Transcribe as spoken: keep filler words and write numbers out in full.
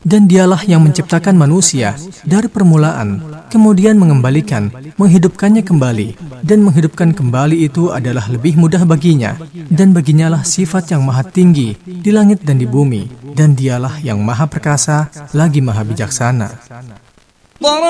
Dan dialah yang menciptakan manusia dari permulaan, kemudian mengembalikan, menghidupkannya kembali. Dan menghidupkan kembali itu adalah lebih mudah baginya. Dan baginyalah sifat yang maha tinggi di langit dan di bumi. Dan dialah yang maha perkasa lagi maha bijaksana.